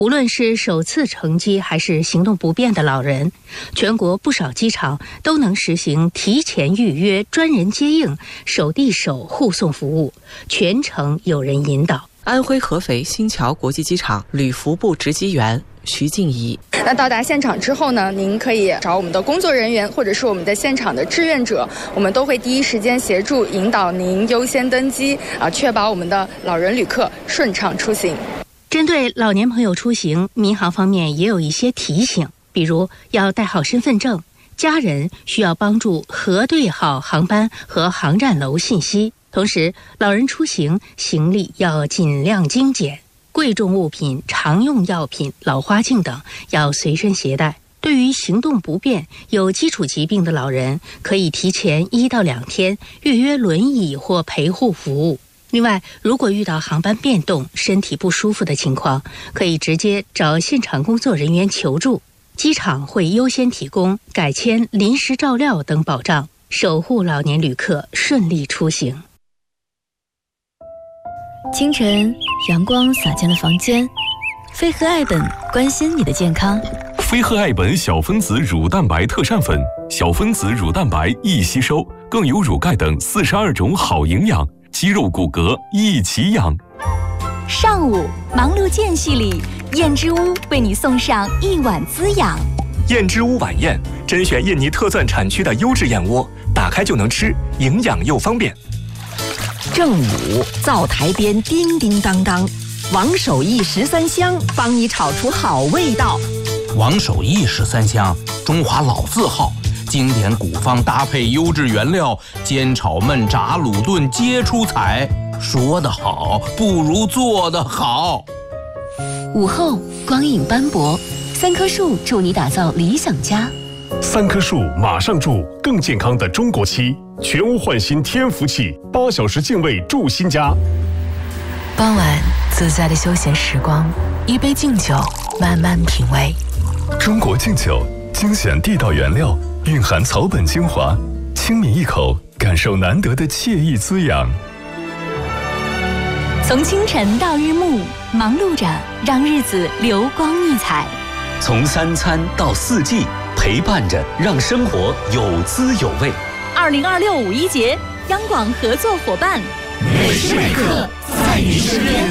无论是首次乘机还是行动不便的老人，全国不少机场都能实行提前预约、专人接应、手递手护送服务，全程有人引导。 安徽合肥新桥国际机场旅服部值机员徐静怡。 那到达现场之后呢，您可以找我们的工作人员或者是我们的现场的志愿者，我们都会第一时间协助引导您优先登机，确保我们的老人旅客顺畅出行。 针对老年朋友出行，民航方面也有一些提醒，比如要带好身份证，家人需要帮助核对好航班和航站楼信息。同时，老人出行行李要尽量精简，贵重物品、常用药品、老花镜等要随身携带。对于行动不便、有基础疾病的老人，可以提前1到2天预约轮椅或陪护服务。另外，如果遇到航班变动、身体不舒服的情况，可以直接找现场工作人员求助，机场会优先提供改签、临时照料等保障，守护老年旅客顺利出行。 清晨，阳光洒进了房间，飞鹤爱本关心你的健康。 飞鹤爱本小分子乳蛋白特膳粉，小分子乳蛋白易吸收，更有乳钙等42种好营养，肌肉骨骼一起养。 上午忙碌间隙里，燕之屋为你送上一碗滋养。 燕之屋晚宴，甄选印尼特钻产区的优质燕窝，打开就能吃，营养又方便。 正午灶台边叮叮当当，王守义13香帮你炒出好味道。 王守义13香，中华老字号，经典古方搭配优质原料，煎炒焖炸卤炖皆出彩。说得好，不如做得好。 午后光影斑驳，3棵树助你打造理想家。 3棵树马上住更健康的中国漆，全屋焕新天福气，8小时净卫住新家。 傍晚自在的休闲时光，一杯敬酒，慢慢品味。 中国敬酒，精选地道原料，蕴含草本精华，轻抿一口，感受难得的惬意滋养。 从清晨到日暮，忙碌着让日子流光溢彩； 从3餐到4季，陪伴着让生活有滋有味。 2026五一节，央广合作伙伴， 每时每刻在你身边。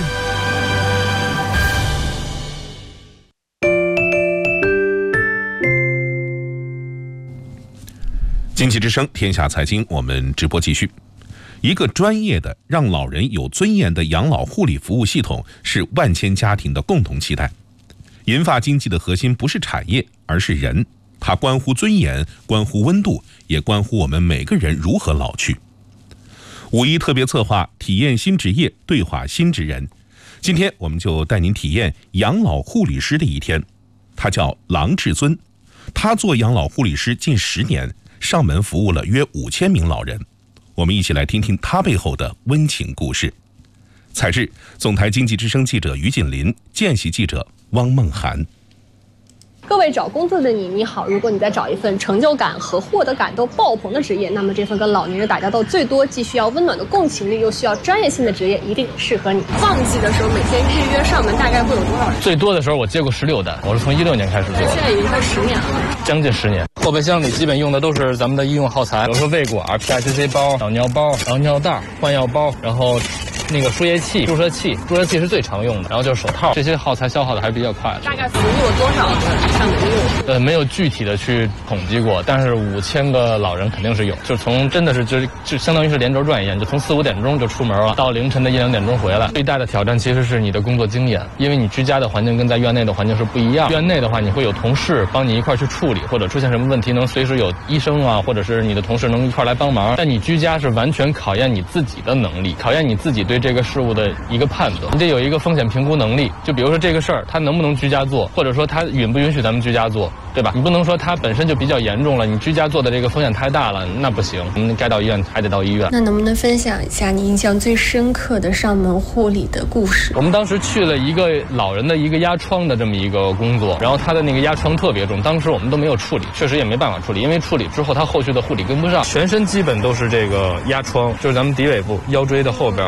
经济之声天下财经，我们直播继续。一个专业的让老人有尊严的养老护理服务系统是万千家庭的共同期待。银发经济的核心不是产业，而是人，它关乎尊严，关乎温度，也关乎我们每个人如何老去。五一特别策划体验新职业，对话新职人。今天我们就带您体验养老护理师的一天。他叫郎志尊，他做养老护理师近10年，上门服务了约5000名老人。我们一起来听听他背后的温情故事。采制总台经济之声记者于锦林，见习记者汪梦涵。 各位找工作的你好，如果你在找一份成就感和获得感都爆棚的职业，那么这份跟老年人打交道最多，既需要温暖的共情力，又需要专业性的职业，一定适合你。旺季的时候，每天预约上门大概会有多少人？ 最多的时候我接过16单，我是从16年开始做， 现在已经快10年了， 将近10年。后备箱里基本用的都是咱们的医用耗材，比如说胃管、PICC 包、导尿包，然后尿袋、换药包，然后那个输液器、注射器是最常用的，然后就是手套，这些耗材消耗的还是比较快的。 大概服务了多少个上门用户？ 没有具体的去统计过，但是5000个老人肯定是有，就从真的是就相当于是连轴转一样，就从4、5点钟就出门了，到凌晨的1、2点钟回来。最大的挑战其实是你的工作经验，因为你居家的环境跟在院内的环境是不一样。院内的话，你会有同事帮你一块去处理，或者出现什么问题能随时有医生啊，或者是你的同事能一块来帮忙。但你居家是完全考验你自己的能力，考验你自己对这个事物的一个判断，你得有一个风险评估能力。就比如说这个事儿，它能不能居家做，或者说它允不允许咱们居家做，对吧？你不能说它本身就比较严重了，你居家做的这个风险太大了，那不行，我们该到医院还得到医院。 那能不能分享一下你印象最深刻的上门护理的故事？ 我们当时去了一个老人的一个压疮的这么一个工作，然后他的那个压疮特别重，当时我们都没有处理，确实也没办法处理，因为处理之后他后续的护理跟不上，全身基本都是这个压疮，就是咱们骶尾部腰椎的后边，这个是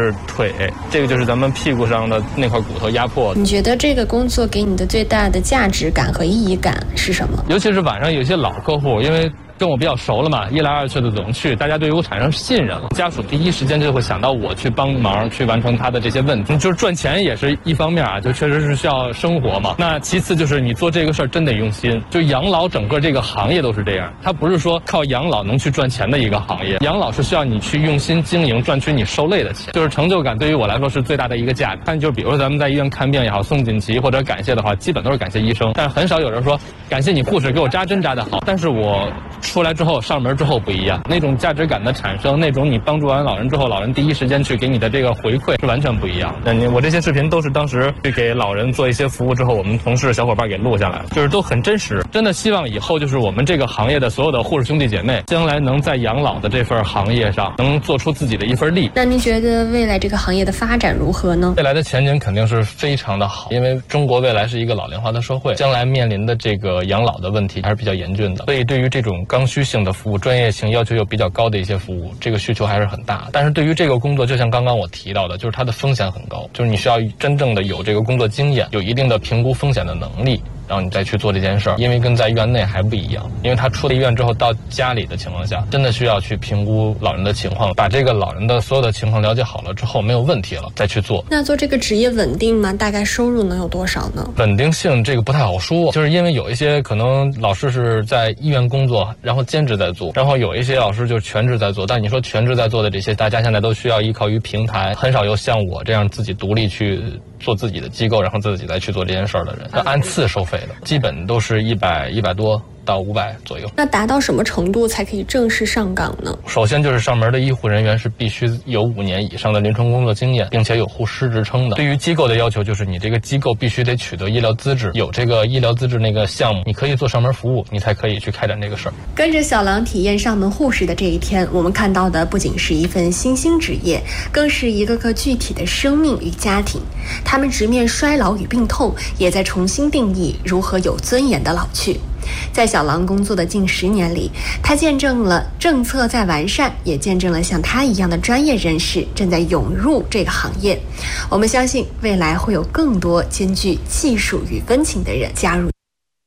是腿，这个就是咱们屁股上的那块骨头压迫。 你觉得这个工作给你的最大的价值感和意义感是什么？ 尤其是晚上有些老客户，因为跟我比较熟了嘛，一来二去的总去，大家对于我产生信任了，家属第一时间就会想到我去帮忙，去完成他的这些问题。就是赚钱也是一方面啊，就确实是需要生活嘛。那其次就是你做这个事儿真得用心，就养老整个这个行业都是这样，它不是说靠养老能去赚钱的一个行业，养老是需要你去用心经营，赚取你受累的钱。就是成就感对于我来说是最大的一个价值。但就比如说咱们在医院看病也好，送锦旗或者感谢的话，基本都是感谢医生，但是很少有人说感谢你护士给我扎针扎得好。但是我出来之后上门之后不一样，那种价值感的产生，那种你帮助完老人之后，老人第一时间去给你的这个回馈是完全不一样的。我这些视频都是当时去给老人做一些服务之后，我们同事小伙伴给录下来了，就是都很真实。真的希望以后就是我们这个行业的所有的护士兄弟姐妹，将来能在养老的这份行业上能做出自己的一份力。 那您觉得未来这个行业的发展如何呢？ 未来的前景肯定是非常的好，因为中国未来是一个老龄化的社会，将来面临的这个养老的问题还是比较严峻的，所以对于这种刚需性的服务、专业性要求又比较高的一些服务，这个需求还是很大。但是对于这个工作，就像刚刚我提到的，就是它的风险很高，就是你需要真正的有这个工作经验，有一定的评估风险的能力，然后你再去做这件事儿。因为跟在院内还不一样，因为他出了医院之后到家里的情况下，真的需要去评估老人的情况，把这个老人的所有的情况了解好了之后，没有问题了再去做。 那做这个职业稳定吗？大概收入能有多少呢？ 稳定性这个不太好说，就是因为有一些可能老师是在医院工作，然后兼职在做，然后有一些老师就是全职在做。但你说全职在做的这些，大家现在都需要依靠于平台，很少有像我这样自己独立去做自己的机构，然后自己再去做这件事儿的人。要按次收费的，基本都是100多到500左右。 那达到什么程度才可以正式上岗呢？ 首先就是上门的医护人员是必须有5年以上的临床工作经验，并且有护师职称的。对于机构的要求就是你这个机构必须得取得医疗资质，有这个医疗资质那个项目，你可以做上门服务，你才可以去开展这个事儿。 跟着小狼体验上门护士的这一天，我们看到的不仅是一份新兴职业，更是一个个具体的生命与家庭。他们直面衰老与病痛，也在重新定义如何有尊严的老去。在小狼工作的近10年里，他见证了政策在完善，也见证了像他一样的专业人士正在涌入这个行业。我们相信未来会有更多兼具技术与温情的人加入。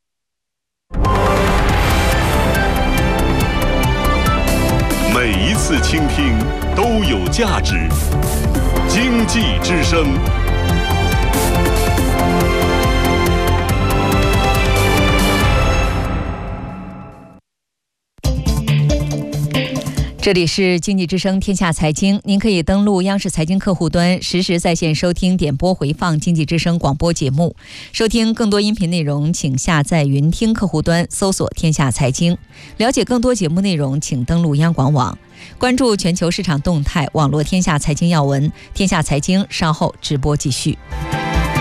每一次倾听都有价值。经济之声。 这里是经济之声天下财经，您可以登录央视财经客户端，实时在线收听点播回放经济之声广播节目。收听更多音频内容，请下载云听客户端，搜索天下财经。了解更多节目内容，请登录央广网。关注全球市场动态，网络天下财经要闻。天下财经稍后直播继续。